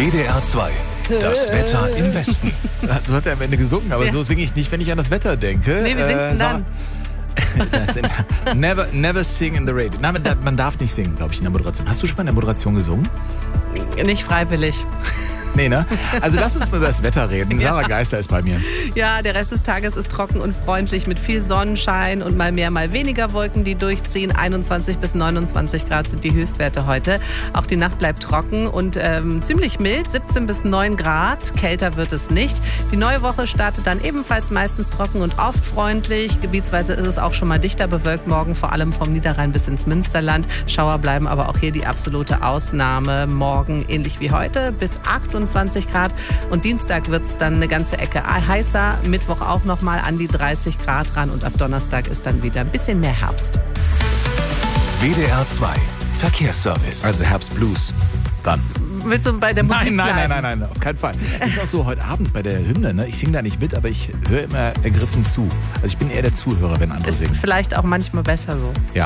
WDR 2. Das Wetter im Westen. So hat er am Ende gesungen, aber so singe ich nicht, wenn ich an das Wetter denke. Nee, wie singst du dann? Never sing in the radio. Nein, man darf nicht singen, glaube ich, in der Moderation. Hast du schon mal in der Moderation gesungen? Nicht freiwillig. Nee, ne? Also lass uns mal über das Wetter reden. Sarah Geister ist bei mir. Ja, der Rest des Tages ist trocken und freundlich mit viel Sonnenschein und mal mehr, mal weniger Wolken, die durchziehen. 21 bis 29 Grad sind die Höchstwerte heute. Auch die Nacht bleibt trocken und ziemlich mild, 17 bis 9 Grad. Kälter wird es nicht. Die neue Woche startet dann ebenfalls meistens trocken und oft freundlich. Gebietsweise ist es auch schon mal dichter bewölkt morgen, vor allem vom Niederrhein bis ins Münsterland. Schauer bleiben aber auch hier die absolute Ausnahme. Morgen ähnlich wie heute bis 28 Grad und Dienstag wird es dann eine ganze Ecke heißer, Mittwoch auch nochmal an die 30 Grad ran und ab Donnerstag ist dann wieder ein bisschen mehr Herbst. WDR 2. Verkehrsservice. Also Herbstblues. Dann. Willst du bei der Musik bleiben? Nein, auf keinen Fall. Ist auch so heute Abend bei der Hymne, ne? Ich singe da nicht mit, aber ich höre immer ergriffen zu. Also ich bin eher der Zuhörer, wenn andere singen. Ist vielleicht auch manchmal besser so. Ja,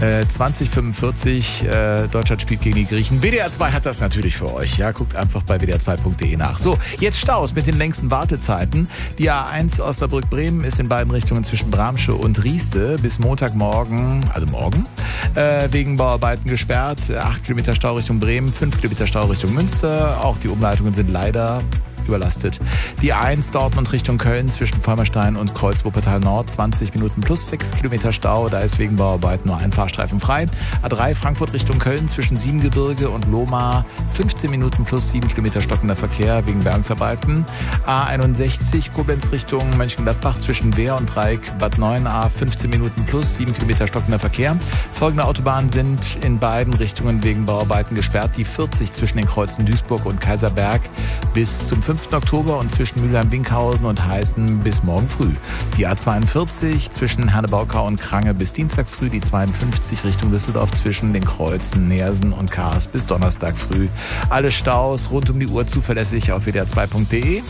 2045, Deutschland spielt gegen die Griechen. WDR 2 hat das natürlich für euch. Ja, guckt einfach bei wdr2.de nach. So, jetzt Staus mit den längsten Wartezeiten. Die A1 Osnabrück-Bremen ist in beiden Richtungen zwischen Bramsche und Rieste bis Montagmorgen, also morgen, wegen Bauarbeiten gesperrt. 8 Kilometer Stau Richtung Bremen, 5 Kilometer Stau Richtung Münster. Auch die Umleitungen sind leider überlastet. Die A1 Dortmund Richtung Köln zwischen Vollmerstein und Kreuz-Wuppertal Nord 20 Minuten plus 6 Kilometer Stau. Da ist wegen Bauarbeiten nur ein Fahrstreifen frei. A3 Frankfurt Richtung Köln zwischen Siebengebirge und Lohmar 15 Minuten plus 7 Kilometer stockender Verkehr wegen Bergungsarbeiten. A61 Koblenz Richtung Mönchengladbach zwischen Wehr und Dreieck Bad 9a 15 Minuten plus 7 Kilometer stockender Verkehr. Folgende Autobahnen sind in beiden Richtungen wegen Bauarbeiten gesperrt. Die 40 zwischen den Kreuzen Duisburg und Kaiserberg bis zum 5. Oktober und zwischen Mülheim-Winkhausen und Heißen bis morgen früh. Die A42 zwischen Hernebaukau und Krange bis Dienstag früh. Die 52 Richtung Düsseldorf zwischen den Kreuzen Neersen und Kaas bis Donnerstag früh. Alle Staus rund um die Uhr zuverlässig auf wdr2.de.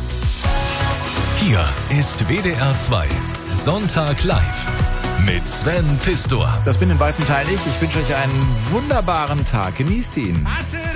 Hier ist WDR 2. Sonntag live. Mit Sven Pistor. Das bin in weiten Teilen ich. Ich wünsche euch einen wunderbaren Tag. Genießt ihn.